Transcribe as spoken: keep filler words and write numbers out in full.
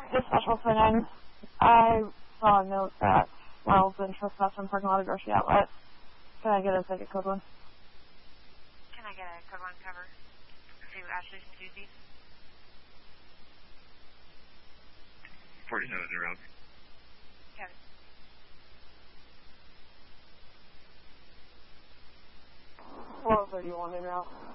Just special spinning. I saw a note that Wells been trespassing parking lot of grocery outlet. Can I get a ticket code one? Can I get a code one cover? See Ashley's and Susie's? forty-seven in route. Got it. four thirty-one in route.